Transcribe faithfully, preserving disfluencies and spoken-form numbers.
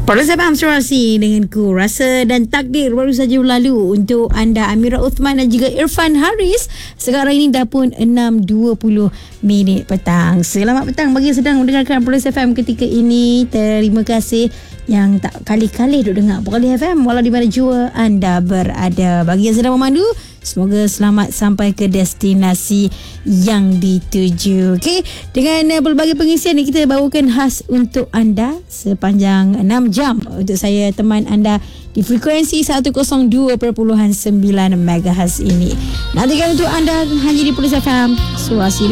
Produser Faham Surasi denganku. Rasa dan takdir baru saja berlalu untuk anda, Amira Uthman dan juga Irfan Haris. Sekarang ini dah pun enam dua puluh minit petang. Selamat petang bagi yang sedang mendengarkan Produser F M ketika ini. Terima kasih yang tak kali-kali duk dengar Produser F M walau di mana jua anda berada. Bagi yang sedang memandu, semoga selamat sampai ke destinasi yang dituju. Okey, dengan uh, berbagai pengisian ni kita bawakan khas untuk anda sepanjang enam jam untuk saya teman anda di frekuensi seratus dua perpuluhan sembilan megahertz ini. Nantikan untuk anda hanya di Produser F M Surasi.